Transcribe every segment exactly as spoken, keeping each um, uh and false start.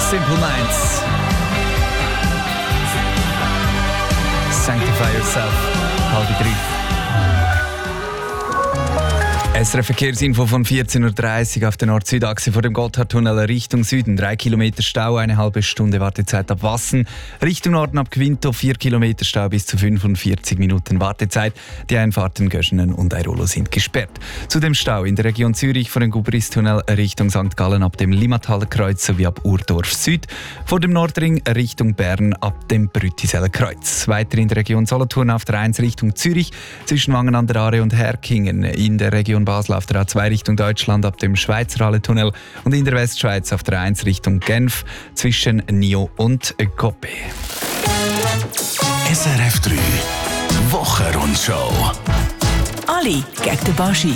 Simple Minds. Sanctify Yourself. Halb drei. S R F-Verkehrsinfo von vierzehn Uhr dreißig auf der Nord-Süd-Achse vor dem Gotthardtunnel Richtung Süden. Drei Kilometer Stau, eine halbe Stunde Wartezeit ab Wassen. Richtung Norden ab Quinto, vier Kilometer Stau bis zu fünfundvierzig Minuten Wartezeit. Die Einfahrten Göschenen und Airolo sind gesperrt. Zu dem Stau in der Region Zürich vor dem Gubristunnel Richtung Sankt Gallen ab dem Limmataler Kreuz sowie ab Urdorf Süd. Vor dem Nordring Richtung Bern ab dem Brüttiseler Kreuz. Weiter in der Region Solothurn auf der eins Richtung Zürich zwischen Wangen an der Aare und Herkingen. In der Region Basel auf der A zwei Richtung Deutschland ab dem Schweizer Hallentunnel und in der Westschweiz auf der eins Richtung Genf zwischen Nio und Coppe. S R F drei Wochenrundschau. Ali gegen den Baschi.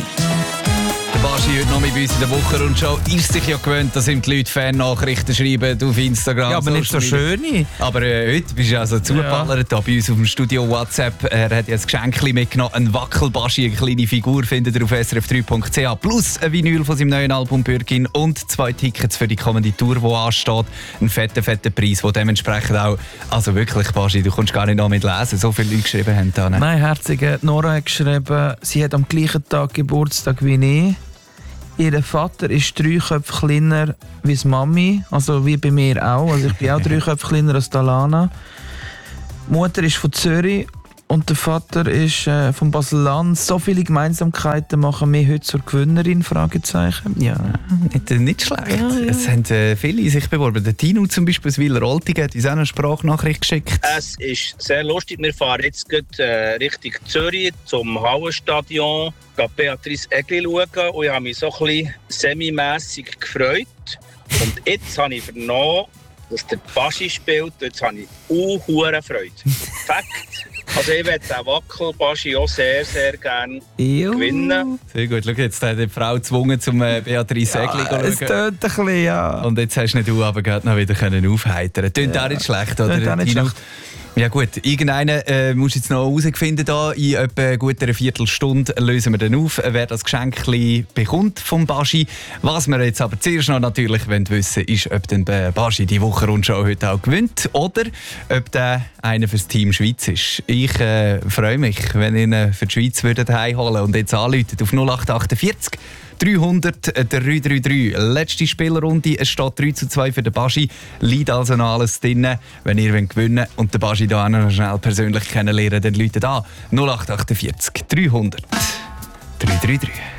Der Baschi heute noch mit uns in der Wochenrundschau ist sich ja gewöhnt, dass ihm die Leute Fan-Nachrichten schreiben auf Instagram. Ja, aber nicht so schöne. Aber äh, heute bist du also zugeballert ja. Bei uns auf dem Studio WhatsApp. Er hat jetzt ein Geschenk mitgenommen, ein Wackelbaschi, eine kleine Figur, findet ihr auf s r f drei punkt c h. Plus ein Vinyl von seinem neuen Album «Bürgin» und zwei Tickets für die kommende Tour, die ansteht. Ein fetter, fetter Preis, der dementsprechend auch, also wirklich Baschi, du kommst gar nicht noch mit lesen, so viele Leute geschrieben haben. Da, ne? Mein Herzige Nora hat geschrieben, sie hat am gleichen Tag Geburtstag wie ich. Ihr Vater ist drei Köpfe kleiner wie die Mami, also wie bei mir auch. Also ich bin auch drei Köpfe kleiner als Alana. Die Mutter ist von Zürich und der Vater ist äh, von Basel-Land. So viele Gemeinsamkeiten machen mich heute zur Gewinnerin? Fragezeichen. Ja, nicht, nicht schlecht. Ja, ja. Es haben äh, viele sich beworben. Der Tino zum Beispiel aus Wileroltigen hat uns auch eine Sprachnachricht geschickt. Es ist sehr lustig. Wir fahren jetzt gerade, äh, Richtung Zürich zum Hallenstadion. Ich gehe Beatrice Egli schauen und ich habe mich so ein bisschen semi-mässig gefreut. Und jetzt habe ich vernommen, dass der Baschi spielt und jetzt habe ich auch Freude. Fakt. Also ich möchte den Wackelbaschi auch sehr, sehr gerne gewinnen. Sehr gut. Schau, jetzt hat die Frau gezwungen, zum äh, Beatrice Egli zu schauen. Es tönt ein bisschen, ja. Und jetzt hast du nicht du aber gerade noch wieder können aufheitern. Tönt ja. Auch nicht schlecht, oder? Tönt auch nicht schlecht. Ja gut, irgendeinen äh, musst du jetzt noch herausfinden. Da. In etwa gut einer Viertelstunde lösen wir dann auf, wer das Geschenk bekommt vom Baschi. Was wir jetzt aber zuerst noch natürlich wissen wollen, ist, ob den Baschi die Wochenrundschau heute auch gewinnt oder ob der einer fürs Team Schweiz ist. Ich äh, freue mich, wenn ihr ihn für die Schweiz würdet heimholen und jetzt anruft auf null acht achtundvierzig dreihundert drei drei drei. Letzte Spielrunde, es steht drei zu zwei für den Baschi. Liegt also noch alles drin. Wenn ihr gewinnen wollt und den Baschi hier auch noch schnell persönlich kennenlernen, dann läutet an null acht achtundvierzig dreihundert drei drei drei.